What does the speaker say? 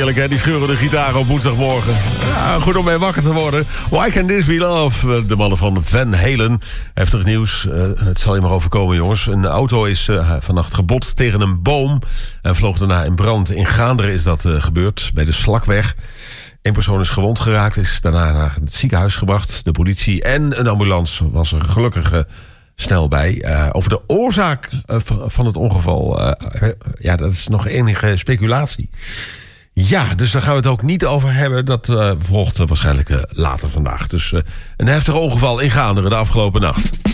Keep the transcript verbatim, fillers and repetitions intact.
heerlijk, hè? Die scheurende gitaar op woensdagmorgen. Ja, goed om mee wakker te worden. Why Can This Be Love? De mannen van Van Halen. Heftig nieuws. Uh, het zal je maar overkomen, jongens. Een auto is uh, vannacht gebotst tegen een boom en vloog daarna in brand. In Gaanderen is dat uh, gebeurd, bij de Slakweg. Eén persoon is gewond geraakt, is daarna naar het ziekenhuis gebracht. De politie en een ambulance was er gelukkig uh, snel bij. Uh, over de oorzaak uh, van het ongeval, uh, ja, dat is nog enige speculatie. Ja, dus daar gaan we het ook niet over hebben. Dat uh, volgt uh, waarschijnlijk uh, later vandaag. Dus uh, een heftig ongeval in Gaanderen de afgelopen nacht.